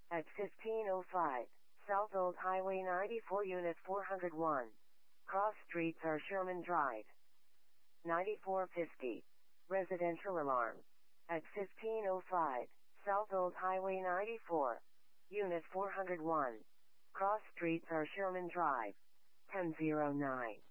At 1505, South Old Highway 94 Unit 401. Cross streets are Sherman Drive. 9450. Residential alarm. At 1505, South Old Highway 94. Unit 401. Cross streets are Sherman Drive. 1009.